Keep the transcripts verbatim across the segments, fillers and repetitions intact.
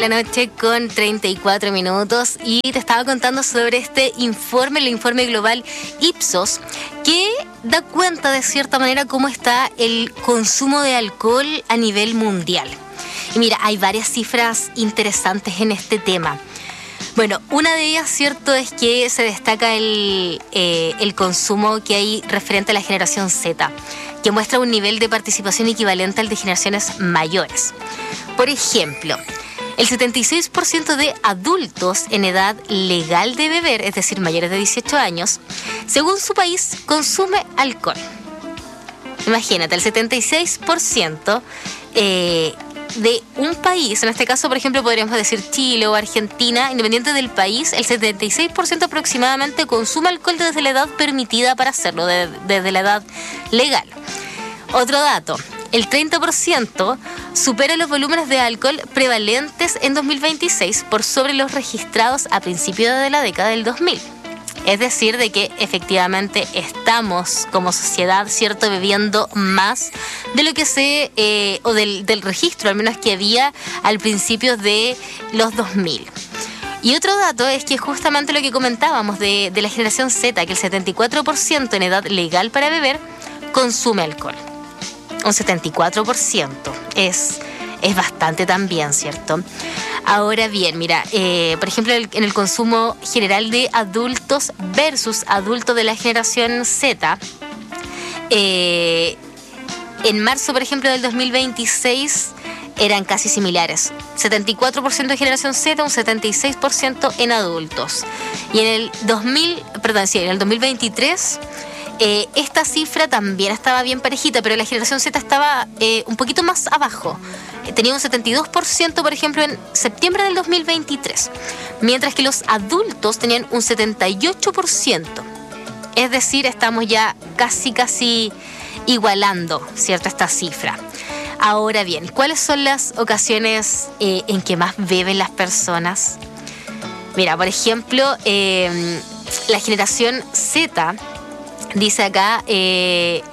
la noche con treinta y cuatro minutos y te estaba contando sobre este informe, el informe global Ipsos, que da cuenta de cierta manera cómo está el consumo de alcohol a nivel mundial. Y mira, hay varias cifras interesantes en este tema. Bueno, una de ellas, cierto, es que se destaca el, eh, el consumo que hay referente a la generación Z, que muestra un nivel de participación equivalente al de generaciones mayores. Por ejemplo, el setenta y seis por ciento de adultos en edad legal de beber, es decir, mayores de dieciocho años, según su país, consume alcohol. Imagínate, el setenta y seis por ciento eh, de un país, en este caso, por ejemplo, podríamos decir Chile o Argentina, independiente del país, el setenta y seis por ciento aproximadamente consume alcohol desde la edad permitida para hacerlo, de, desde la edad legal. Otro dato, el treinta por ciento supera los volúmenes de alcohol prevalentes en dos mil veintiséis por sobre los registrados a principios de la década del dos mil. Es decir, de que efectivamente estamos como sociedad, ¿cierto?, bebiendo más de lo que se, eh, o del, del registro, al menos que había al principio de los dos mil. Y otro dato es que justamente lo que comentábamos de, de la generación Z, que el setenta y cuatro por ciento en edad legal para beber consume alcohol. Un setenta y cuatro por ciento es, es bastante también, ¿cierto? Ahora bien, mira, eh, por ejemplo, el, en el consumo general de adultos versus adultos de la generación Z, eh, en marzo, por ejemplo, del dos mil veintiséis eran casi similares. setenta y cuatro por ciento de generación Z, un setenta y seis por ciento en adultos. Y en el dos mil, perdón, sí, en el dos mil veintitrés... Eh, esta cifra también estaba bien parejita, pero la generación Z estaba eh, un poquito más abajo. Eh, tenía un setenta y dos por ciento, por ejemplo, en septiembre del dos mil veintitrés, mientras que los adultos tenían un setenta y ocho por ciento. Es decir, estamos ya casi, casi igualando, ¿cierto?, esta cifra. Ahora bien, ¿cuáles son las ocasiones eh, en que más beben las personas? Mira, por ejemplo, eh, la generación Z... Dice acá, eh,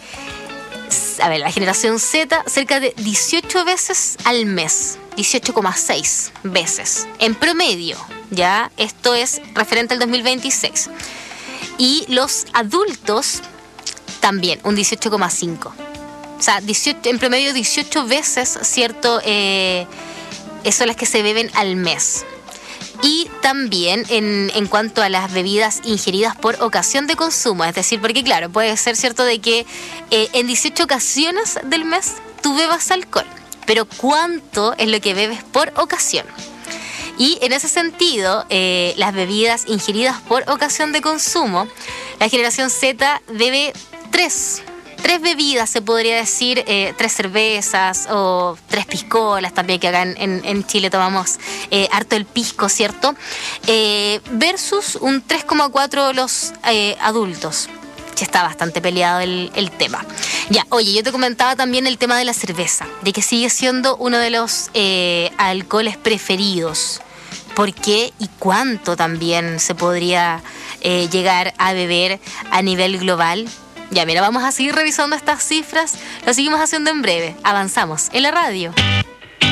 a ver, la generación Z, cerca de dieciocho veces al mes, dieciocho coma seis veces, en promedio, ¿ya? Esto es referente al dos mil veintiséis. Y los adultos, también, un dieciocho coma cinco. O sea, dieciocho, en promedio dieciocho veces, ¿cierto? Eh, son las que se beben al mes. Y también en, en cuanto a las bebidas ingeridas por ocasión de consumo, es decir, porque claro, puede ser cierto de que eh, en dieciocho ocasiones del mes tú bebas alcohol, pero ¿cuánto es lo que bebes por ocasión? Y en ese sentido, eh, las bebidas ingeridas por ocasión de consumo, la generación Z bebe tres Tres bebidas, se podría decir, eh, tres cervezas o tres piscolas también, que acá en, en, en Chile tomamos eh, harto el pisco, ¿cierto? Eh, versus un tres coma cuatro los eh, adultos. Ya está bastante peleado el, el tema. Ya, oye, yo te comentaba también el tema de la cerveza, de que sigue siendo uno de los eh, alcoholes preferidos. ¿Por qué y cuánto también se podría eh, llegar a beber a nivel global? Ya, mira, vamos a seguir revisando estas cifras. Lo seguimos haciendo en breve. Avanzamos en la radio.